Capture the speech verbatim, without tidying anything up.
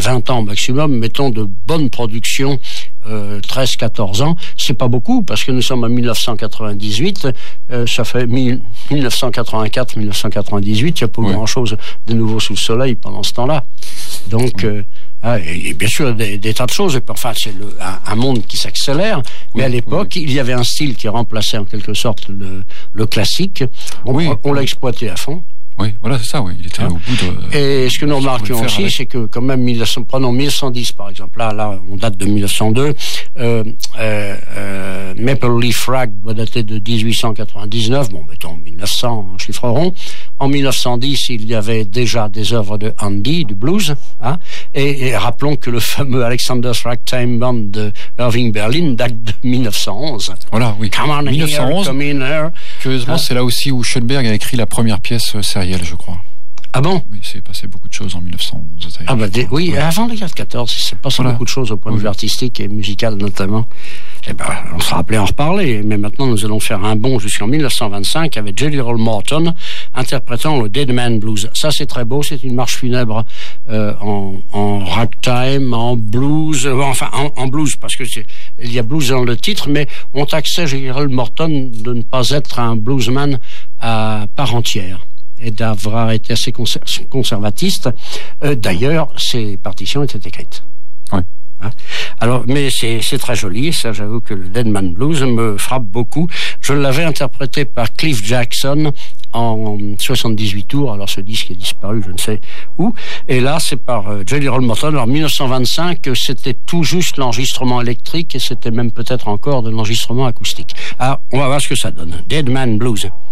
vingt ans maximum, mettons de bonnes productions, euh, treize quatorze ans, c'est pas beaucoup, parce que nous sommes en dix-neuf cent quatre-vingt-dix-huit, euh, ça fait dix-neuf cent quatre-vingt-quatre dix-neuf cent quatre-vingt-dix-huit, il n'y a pas oui. grand-chose de nouveau sous le soleil pendant ce temps-là. Donc, euh, ah, et bien sûr, des, des tas de choses, et enfin, c'est le, un, un monde qui s'accélère, mais oui, à l'époque, oui. il y avait un style qui remplaçait en quelque sorte le, le classique. On, oui. on, on l'a exploité à fond. Oui, voilà, c'est ça, oui. Il était ah. au bout de... Et ce que nous remarquions aussi, avec. c'est que quand même, mille neuf cents, prenons mille neuf cent dix, par exemple. Là, là, on date de mille neuf cent deux. Euh, euh, euh, Maple Leaf Rag doit dater de dix-huit cent quatre-vingt-dix-neuf. Bon, mettons mille neuf cents, en chiffre rond. En mille neuf cent dix, il y avait déjà des œuvres de Andy, du blues. Hein, et, et rappelons que le fameux Alexander's Ragtime Band de Irving Berlin date de mille neuf cent onze. Voilà, oui. Come on mille neuf cent onze, here, come in here. Curieusement, hein? C'est là aussi où Schoenberg a écrit la première pièce euh, sérielle, je crois. Ah bon? Oui, il s'est passé beaucoup de choses en mille neuf cent onze. Ah bah des, oui, ouais. Avant les guerre de quatorze, il s'est passé voilà. beaucoup de choses au point de vue oui. artistique et musical notamment. Eh ben, on sera appelé à en reparler, mais maintenant nous allons faire un bond jusqu'en mille neuf cent vingt-cinq avec Jelly Roll Morton interprétant le Dead Man Blues. Ça c'est très beau, c'est une marche funèbre euh, en, en ragtime, en blues, euh, enfin en, en blues parce que c'est, il y a blues dans le titre, mais on taxait Jelly Roll Morton de ne pas être un bluesman à part entière et d'avoir été assez conservatiste. Euh, d'ailleurs, ces partitions étaient écrites. Oui. Hein? Alors, mais c'est, c'est très joli, ça j'avoue que le Dead Man Blues me frappe beaucoup. Je l'avais interprété par Cliff Jackson en soixante-dix-huit tours, alors ce disque est disparu, je ne sais où, et là c'est par euh, Jelly Roll Morton. Alors mille neuf cent vingt-cinq, c'était tout juste l'enregistrement électrique, et c'était même peut-être encore de l'enregistrement acoustique. Alors, on va voir ce que ça donne. Dead Man Blues.